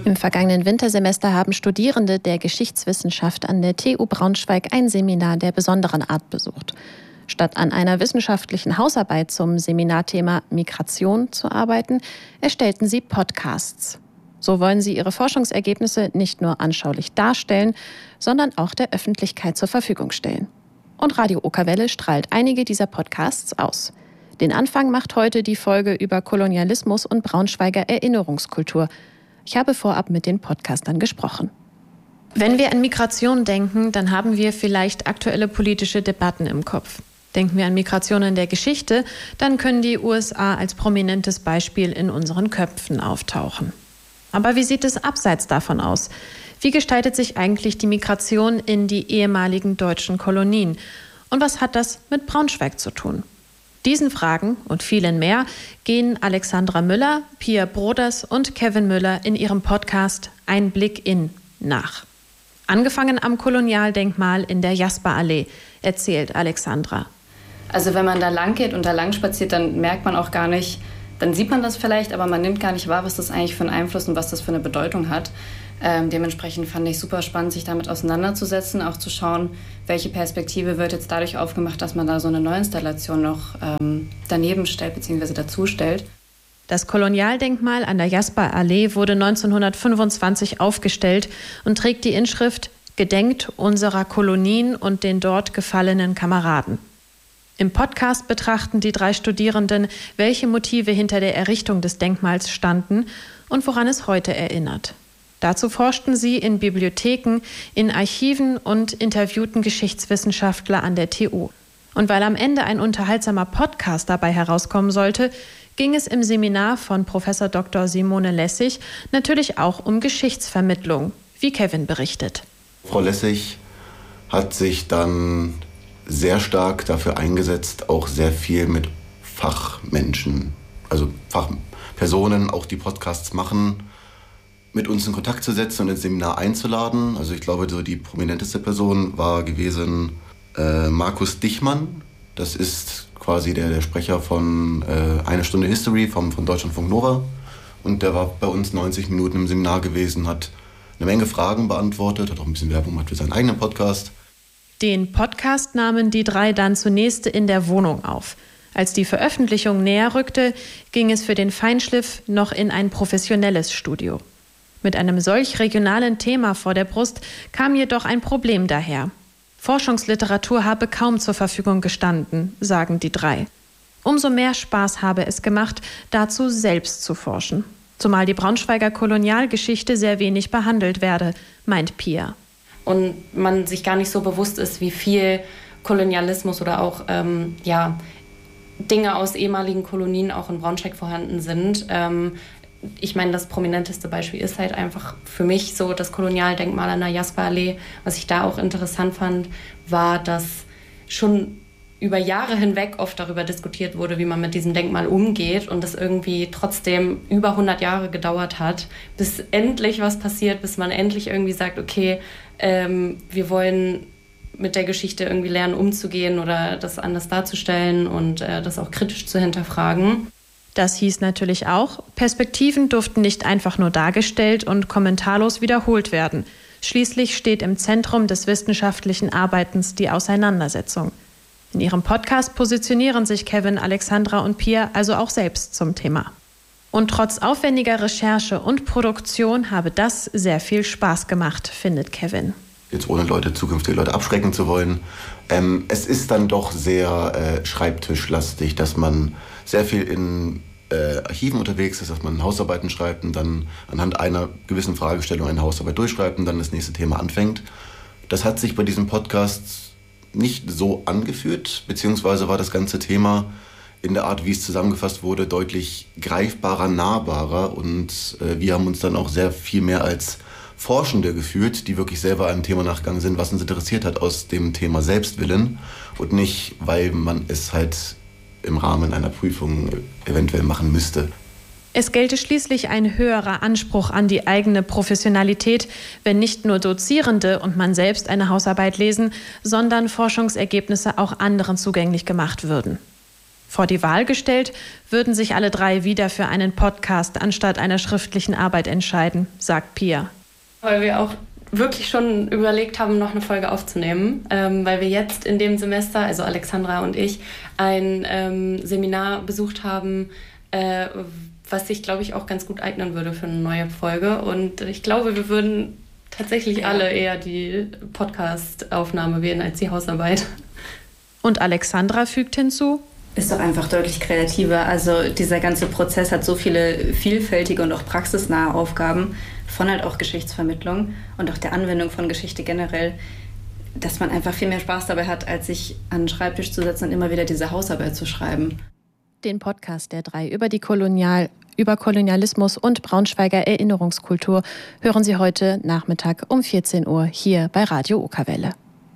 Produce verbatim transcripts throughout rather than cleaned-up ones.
Im vergangenen Wintersemester haben Studierende der Geschichtswissenschaft an der T U Braunschweig ein Seminar der besonderen Art besucht. Statt an einer wissenschaftlichen Hausarbeit zum Seminarthema Migration zu arbeiten, erstellten sie Podcasts. So wollen sie ihre Forschungsergebnisse nicht nur anschaulich darstellen, sondern auch der Öffentlichkeit zur Verfügung stellen. Und Radio Okerwelle strahlt einige dieser Podcasts aus. Den Anfang macht heute die Folge über Kolonialismus und Braunschweiger Erinnerungskultur. Ich habe vorab mit den Podcastern gesprochen. Wenn wir an Migration denken, dann haben wir vielleicht aktuelle politische Debatten im Kopf. Denken wir an Migration in der Geschichte, dann können die U S A als prominentes Beispiel in unseren Köpfen auftauchen. Aber wie sieht es abseits davon aus? Wie gestaltet sich eigentlich die Migration in die ehemaligen deutschen Kolonien? Und was hat das mit Braunschweig zu tun? Diesen Fragen und vielen mehr gehen Alexandra Müller, Pia Broders und Kevin Müller in ihrem Podcast Ein Blick in nach. Angefangen am Kolonialdenkmal in der Jasperallee, erzählt Alexandra. Also wenn man da lang geht und da lang spaziert, dann merkt man auch gar nicht, dann sieht man das vielleicht, aber man nimmt gar nicht wahr, was das eigentlich für einen Einfluss und was das für eine Bedeutung hat. Ähm, dementsprechend fand ich super spannend, sich damit auseinanderzusetzen, auch zu schauen, welche Perspektive wird jetzt dadurch aufgemacht, dass man da so eine Neuinstallation noch ähm, daneben stellt bzw. dazu stellt. Das Kolonialdenkmal an der Jasperallee wurde neunzehnhundertfünfundzwanzig aufgestellt und trägt die Inschrift „Gedenkt unserer Kolonien und den dort gefallenen Kameraden“. Im Podcast betrachten die drei Studierenden, welche Motive hinter der Errichtung des Denkmals standen und woran es heute erinnert. Dazu forschten sie in Bibliotheken, in Archiven und interviewten Geschichtswissenschaftler an der T U. Und weil am Ende ein unterhaltsamer Podcast dabei herauskommen sollte, ging es im Seminar von Professor Doktor Simone Lessig natürlich auch um Geschichtsvermittlung, wie Kevin berichtet. Frau Lessig hat sich dann sehr stark dafür eingesetzt, auch sehr viel mit Fachmenschen, also Fachpersonen, auch die Podcasts machen, mit uns in Kontakt zu setzen und ins Seminar einzuladen. Also ich glaube, so die prominenteste Person war gewesen äh, Markus Dichmann. Das ist quasi der, der Sprecher von äh, Eine Stunde History vom, von Deutschlandfunk Nova. Und der war bei uns neunzig Minuten im Seminar gewesen, hat eine Menge Fragen beantwortet, hat auch ein bisschen Werbung gemacht für seinen eigenen Podcast. Den Podcast nahmen die drei dann zunächst in der Wohnung auf. Als die Veröffentlichung näher rückte, ging es für den Feinschliff noch in ein professionelles Studio. Mit einem solch regionalen Thema vor der Brust kam jedoch ein Problem daher. Forschungsliteratur habe kaum zur Verfügung gestanden, sagen die drei. Umso mehr Spaß habe es gemacht, dazu selbst zu forschen. Zumal die Braunschweiger Kolonialgeschichte sehr wenig behandelt werde, meint Pia. Und man sich gar nicht so bewusst ist, wie viel Kolonialismus oder auch ähm, ja, Dinge aus ehemaligen Kolonien auch in Braunschweig vorhanden sind. Ähm, ich meine, das prominenteste Beispiel ist halt einfach für mich so das Kolonialdenkmal an der Jasperallee. Was ich da auch interessant fand, war, dass schon über Jahre hinweg oft darüber diskutiert wurde, wie man mit diesem Denkmal umgeht und das irgendwie trotzdem über hundert Jahre gedauert hat, bis endlich was passiert, bis man endlich irgendwie sagt, okay, ähm, wir wollen mit der Geschichte irgendwie lernen, umzugehen oder das anders darzustellen und äh, das auch kritisch zu hinterfragen. Das hieß natürlich auch, Perspektiven durften nicht einfach nur dargestellt und kommentarlos wiederholt werden. Schließlich steht im Zentrum des wissenschaftlichen Arbeitens die Auseinandersetzung. In ihrem Podcast positionieren sich Kevin, Alexandra und Pia also auch selbst zum Thema. Und trotz aufwendiger Recherche und Produktion habe das sehr viel Spaß gemacht, findet Kevin. Jetzt ohne Leute, zukünftige Leute abschrecken zu wollen. Ähm, es ist dann doch sehr äh, schreibtischlastig, dass man sehr viel in äh, Archiven unterwegs ist, dass man Hausarbeiten schreibt und dann anhand einer gewissen Fragestellung eine Hausarbeit durchschreibt und dann das nächste Thema anfängt. Das hat sich bei diesem Podcast nicht so angefühlt, beziehungsweise war das ganze Thema in der Art, wie es zusammengefasst wurde, deutlich greifbarer, nahbarer und äh, wir haben uns dann auch sehr viel mehr als Forschende gefühlt, die wirklich selber einem Thema nachgegangen sind, was uns interessiert hat aus dem Thema Selbstwillen und nicht, weil man es halt im Rahmen einer Prüfung eventuell machen müsste. Es gelte schließlich ein höherer Anspruch an die eigene Professionalität, wenn nicht nur Dozierende und man selbst eine Hausarbeit lesen, sondern Forschungsergebnisse auch anderen zugänglich gemacht würden. Vor die Wahl gestellt, würden sich alle drei wieder für einen Podcast anstatt einer schriftlichen Arbeit entscheiden, sagt Pia. Weil wir auch wirklich schon überlegt haben, noch eine Folge aufzunehmen, ähm, weil wir jetzt in dem Semester, also Alexandra und ich, ein ähm, Seminar besucht haben, äh, was sich, glaube ich, auch ganz gut eignen würde für eine neue Folge. Und ich glaube, wir würden tatsächlich ja. alle eher die Podcast-Aufnahme wählen als die Hausarbeit. Und Alexandra fügt hinzu: Ist doch einfach deutlich kreativer. Also dieser ganze Prozess hat so viele vielfältige und auch praxisnahe Aufgaben von halt auch Geschichtsvermittlung und auch der Anwendung von Geschichte generell, dass man einfach viel mehr Spaß dabei hat, als sich an den Schreibtisch zu setzen und immer wieder diese Hausarbeit zu schreiben. Den Podcast der drei über die Kolonial, über Kolonialismus und Braunschweiger Erinnerungskultur hören Sie heute Nachmittag um vierzehn Uhr hier bei Radio Okerwelle.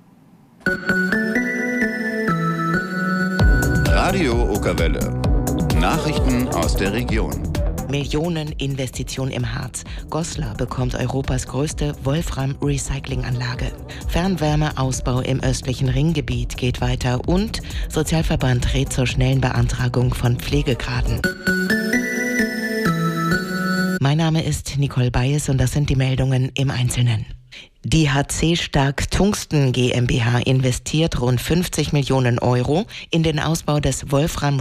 Radio Okerwelle. Nachrichten aus der Region. Millioneninvestition im Harz. Goslar bekommt Europas größte Wolfram-Recyclinganlage. Fernwärmeausbau im östlichen Ringgebiet geht weiter und Sozialverband rät zur schnellen Beantragung von Pflegegraden. Mein Name ist Nicole Bayes und das sind die Meldungen im Einzelnen. Die H C Stark Tungsten GmbH investiert rund fünfzig Millionen Euro in den Ausbau des Wolfram